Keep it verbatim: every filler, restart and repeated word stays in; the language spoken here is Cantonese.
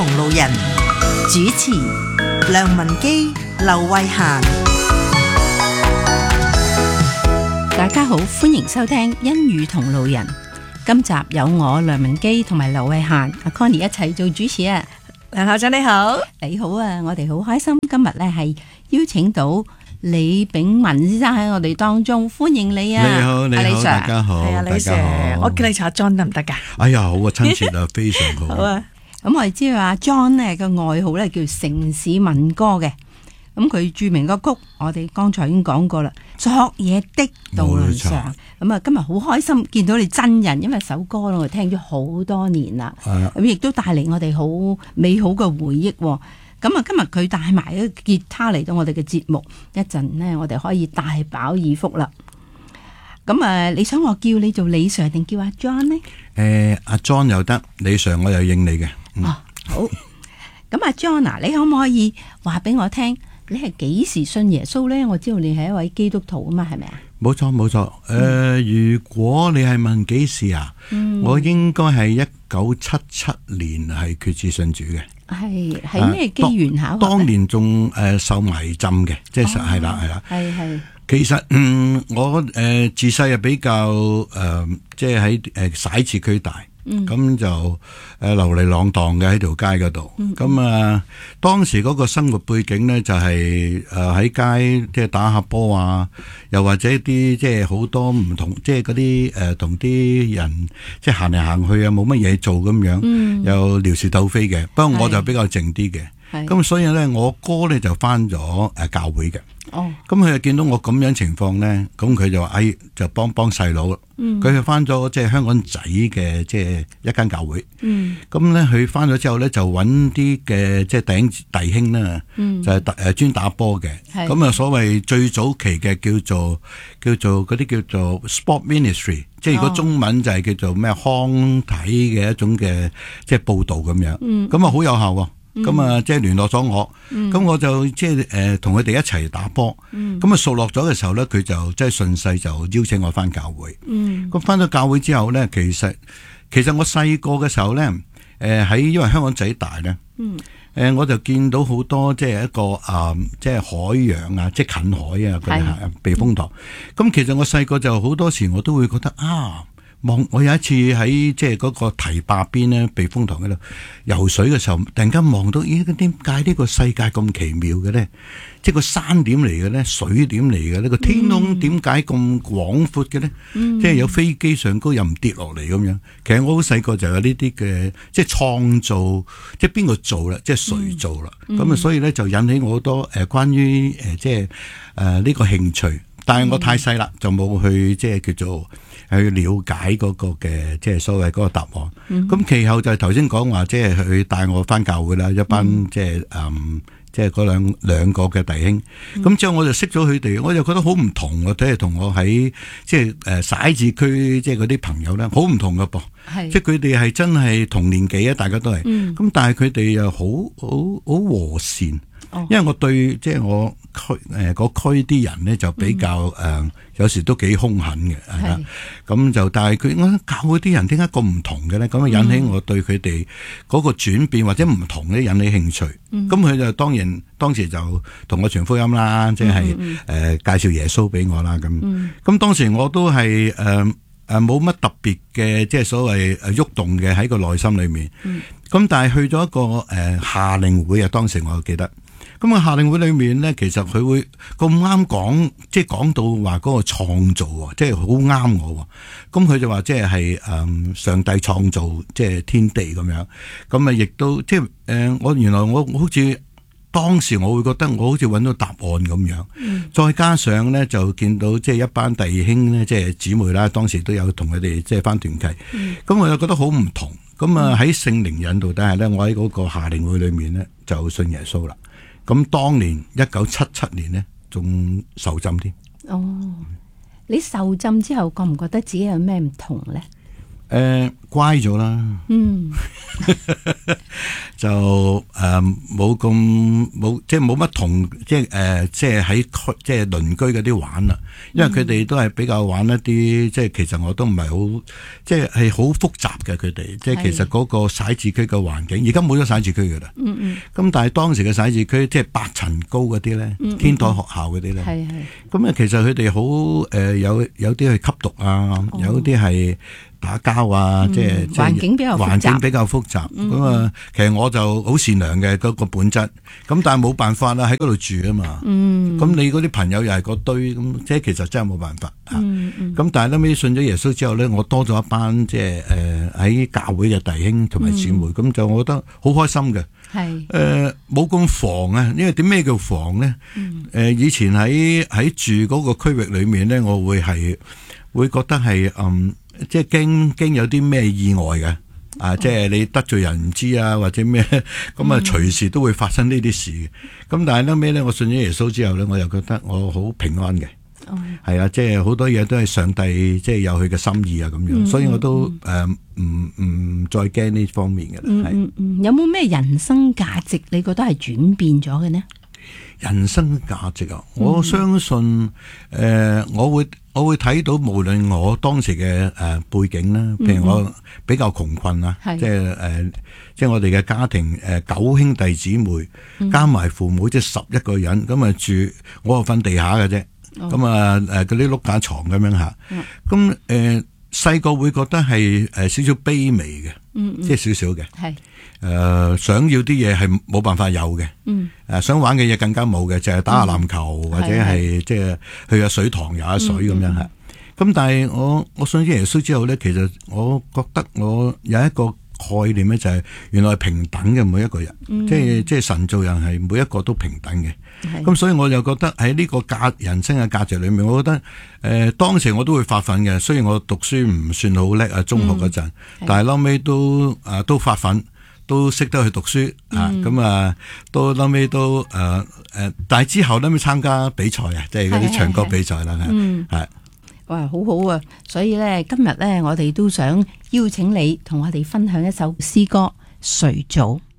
同路人，主持梁文基、劉慧嫻。 大家好，歡迎收聽恩語同路人。今集有我梁文基同埋劉慧嫻阿 Connie 一齊做主持啊。 梁校長你好。 你好啊，我哋好開心今日咧係邀請到李炳文先生喺我哋當中，歡迎你啊。 你好，你好， 李 Sir 大家好， 係啊，李 Sir，我叫你查 John 得唔得噶？ 哎呀，好啊，親切啊，非常好。 好啊。 咁我哋知道阿 John 咧個愛好咧叫城市民歌嘅。咁佢著名歌曲，我哋剛才已經講過啦。昨夜的渡輪上，咁啊，今日好開心見到你真人，因為首歌我哋聽咗好多年啦，咁亦都帶嚟我哋好美好嘅回憶。咁啊，今日佢帶埋一個吉他嚟到我哋嘅節目，一陣呢，我哋可以大飽耳福啦。咁啊，你想我叫你做李 Sir 定叫阿 John 呢？ 誒，阿 John 又得，李 Sir 我又應你嘅。 嗯、哦，好。咁阿 John 啊，你可唔可以話俾我聽？你係幾時信耶穌呢？我知道你係一位基督徒啊嘛，係咪啊？ 冇錯冇錯。誒、呃，如果你係問幾時啊？嗯、我應該係一九七七年係決志信主嘅。係係咩機緣巧合？ 當年仲誒受埋浸嘅，即係係啦係啦。係係。其實嗯，我誒、呃、自細係比較誒、呃，即係喺誒徙置區大。咁、嗯、就誒、呃、流離浪蕩嘅喺條街嗰度，咁、嗯、啊當時嗰個生活背景咧就係誒喺街即係打下波啊，又或者啲即係好多唔同即係嗰啲誒同啲人即係行嚟行去啊，冇乜嘢做咁樣，嗯、又撩事鬥非嘅。不過我就比較靜啲嘅，咁所以咧我哥咧就返咗誒教會嘅。哦，咁佢就見到我咁樣情況咧，咁佢就話哎就幫幫細佬，佢就翻咗即係香港仔嘅即係一間教會。嗯，咁咧佢翻咗之後咧就揾啲嘅即係弟兄弟兄啦，嗯、就係誒專打波嘅。咁啊所謂最早期嘅叫做叫做嗰啲叫做 sport ministry， 即係如果中文就係叫做咩康體嘅一種嘅即係報道咁樣。嗯，咁啊好有效喎。咁啊，即係聯絡咗我，咁、嗯、我就即係誒同佢哋一齊打波，咁啊、嗯、熟絡咗嘅時候咧，佢就即係順勢就邀請我翻教會。咁翻咗教會之後咧，其實其實我細個嘅時候咧，誒、呃、喺因為香港仔大咧，誒、嗯呃、我就見到好多即係一個啊、呃，即係海洋啊，即係近海啊嗰啲避風塘。咁、嗯、其實我細個就好多時我都會覺得啊。望我有一次喺即係嗰個堤壩邊咧，避風塘嗰度游水嘅時候，突然間望到，咦？點解呢個世界咁奇妙嘅咧？即係個山點嚟嘅咧，水點嚟嘅呢？個天空點解咁廣闊嘅咧？嗯、即係有飛機上高又唔跌落嚟咁樣。其實我好細個就有呢啲嘅，即係創造，即係邊個做啦？即係誰做啦？咁啊、嗯，所以咧就引起我好多誒關於誒即係誒呢個興趣。但係我太細啦，就冇去即係叫做去了解嗰個嘅即係所謂嗰個答案。咁、嗯、其後就係頭先講話，即係佢帶我翻教會啦，一班即係誒即係嗰兩兩個嘅弟兄。咁、嗯、之後我就識咗佢哋，我就覺得好唔同。我睇係同我喺即係誒徙置區即係嗰啲朋友咧，好唔同噶噃。是即係佢哋係真係同年紀啊，大家都係。咁、嗯、但係佢哋又好好好和善。因為我對即係我區誒嗰區啲人咧就比較誒、嗯呃，有時都幾兇狠嘅，係啦。咁就但係佢我教嗰啲人點解咁唔同嘅咧？咁啊引起我對佢哋嗰個轉變或者唔同咧引起興趣。咁佢、嗯、就當然當時就同我傳福音啦，即係誒、嗯呃、介紹耶穌俾我啦。咁咁、嗯、當時我都係誒誒冇乜特別嘅即係所謂誒喐動嘅喺個內心裏面。咁、嗯、但係去咗一個誒、呃、夏令會啊，當時我記得。咁啊，夏令會裏面咧，其實佢會咁啱講，即係講到話嗰個創造啊，即係好啱我。咁佢就話即係係誒上帝創造即係天地咁樣。咁啊，亦都即係誒我原來我好似當時我會覺得我好似揾到答案咁樣。嗯、再加上咧就見到即係一班弟兄咧，即係姊妹啦，當時都有同佢哋即係返團契。咁、嗯、我又覺得好唔同。咁啊喺聖靈引導底下咧，我喺嗰個夏令會裏面咧就信耶穌啦。咁當年一九七七年呢，仲受浸添。 哦，你受浸之後，覺唔覺得自己有咩唔同咧？ 誒，乖咗啦， 嗯， 就誒冇咁冇，即係冇乜同，即係誒，即係喺區，即係鄰居嗰啲玩啦。因為佢哋都係比較玩一啲，即係其實我都唔係好，即係係好複雜嘅佢哋。即係其實嗰個徙置區嘅環境，而家冇咗徙置區噶啦。嗯嗯。咁但係當時嘅徙置區，即係八層高嗰啲咧，嗯嗯天台學校嗰啲咧，係係。咁啊，其實佢哋好誒，有有啲係吸毒啊，哦、有啲係打交啊，嗯、即係環境比較複雜，環境比較複雜。咁啊、嗯，其實我就好善良嘅嗰、嗰個本質，咁但係冇辦法啦，喺嗰度住啊嘛。嗯。咁你嗰啲朋友又係嗰堆，咁即係其實真係冇辦法嚇。嗯嗯。咁但係後尾信咗耶穌之後咧，我多咗一班即係誒喺教會嘅弟兄同埋姊妹，咁、嗯、就我覺得好開心嘅。係。誒冇咁防啊，因為點咩叫防咧？誒、嗯呃、以前喺喺住嗰個區域裏面咧，我會係會覺得係嗯。即係驚驚有啲咩意外嘅，啊！即係你得罪人唔知啊，或者咩咁啊，隨時都會發生呢啲事。咁但係後尾咧，我信咗耶穌之後咧，我又覺得我好平安嘅。係啊，即係好多嘢都係上帝即係有佢嘅心意啊，咁樣，所以我都誒唔唔再驚呢方面嘅啦。 嗯嗯嗯，有冇咩人生價值你覺得係轉變咗嘅呢？ 人生價值啊，我相信誒、呃，我會我會睇到，無論我當時嘅誒、呃、背景啦，譬如我比較窮困啦，嗯、即係誒、呃，即係我哋嘅家庭誒、呃、九兄弟姊妹、嗯、加埋父母，即係十一個人咁啊住，我係瞓地下嘅啫，咁啊誒嗰啲碌架床咁樣吓，咁誒細個會覺得係誒少少卑微嘅，嗯嗯、即係少少嘅。誒、呃，想要啲嘢係冇辦法有嘅，誒、嗯呃，想玩嘅嘢更加冇嘅，就係、是、打下籃球、嗯、或者係即係去下水塘游下水咁樣吓。咁、嗯、但係我我信咗耶穌之後咧，其實我覺得我有一個概念咧，就係原來係平等嘅每一個人，嗯、即係即係神造人係每一個都平等嘅。咁、嗯、所以我就覺得喺呢個價人生嘅價值裏面，我覺得誒、呃、當時我都會發奮嘅。雖然我讀書唔算好叻啊，中學嗰陣，嗯、但係後尾都誒、呃、都發奮。都識得去讀書、嗯、啊，咁啊，到後尾都誒誒、呃，但係之後咧，咪參加比賽啊，即係嗰啲唱歌比賽啦，係， 嗯，係，哇，好好啊！所以咧，今日咧，我哋都想邀請你同我哋分享一首詩歌《誰造》。